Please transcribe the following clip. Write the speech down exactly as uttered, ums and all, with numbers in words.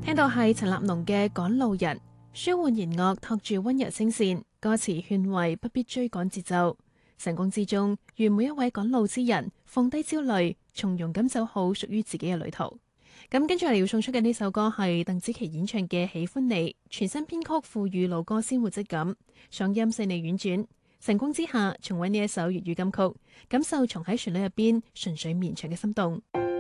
聽到係陳立農嘅《趕路人》，舒緩弦樂托住溫柔聲線，歌詞勸慰不必追趕節奏。晨光之中，願每一位趕路之人放低焦慮，從容咁走好屬於自己嘅旅途。咁跟住嚟要送出嘅呢首歌係鄧紫棋演唱嘅《喜歡你》，全新編曲賦予老歌鮮活質感，嗓音細膩婉轉。晨光之下，重溫呢一首粵語金曲，感受從喺旋律入邊順水綿長嘅心動。